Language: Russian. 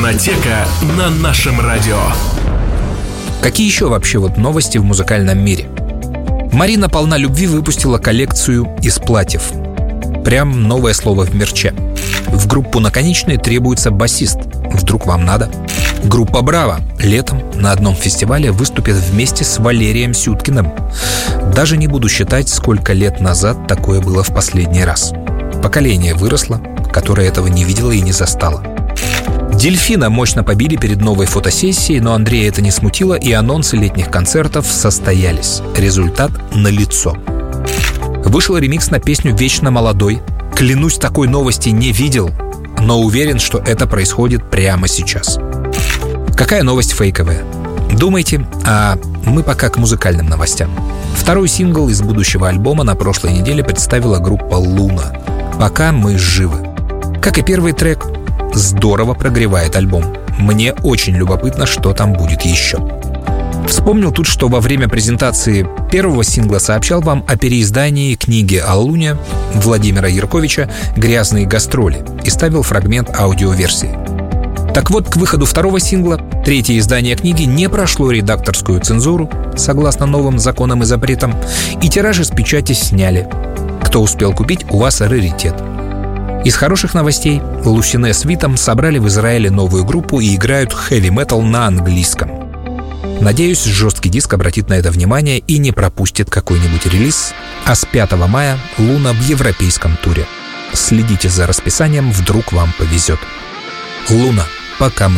Фонотека на нашем радио. Какие еще вообще новости в музыкальном мире? Марина «Полна любви» выпустила коллекцию из платьев. Прям новое слово в мерче. В группу «Наконечные» требуется басист. Вдруг вам надо? Группа «Браво» летом на одном фестивале выступит вместе с Валерием Сюткиным. Даже не буду считать, сколько лет назад такое было в последний раз. Поколение выросло, которое этого не видело и не застало. «Дельфина» мощно побили перед новой фотосессией, но Андрея это не смутило, и анонсы летних концертов состоялись. Результат налицо. Вышел ремикс на песню «Вечно молодой». Клянусь, такой новости не видел, но уверен, что это происходит прямо сейчас. Какая новость фейковая? Думайте, а мы пока к музыкальным новостям. Второй сингл из будущего альбома на прошлой неделе представила группа «Луна». «Пока мы живы». Как и первый трек, здорово прогревает альбом. Мне очень любопытно, что там будет еще. Вспомнил тут, что во время презентации первого сингла сообщал вам о переиздании книги о Луне Владимира Ярковича «Грязные гастроли» и ставил фрагмент аудиоверсии. Так вот, к выходу второго сингла третье издание книги не прошло редакторскую цензуру, согласно новым законам и запретам, и тираж из печати сняли. Кто успел купить, у вас раритет. Из хороших новостей Лусине с Витом собрали в Израиле новую группу и играют хэви-метал на английском. Надеюсь, жесткий диск обратит на это внимание и не пропустит какой-нибудь релиз. А с 5 мая Луна в европейском туре. Следите за расписанием, вдруг вам повезет. Луна, пока мы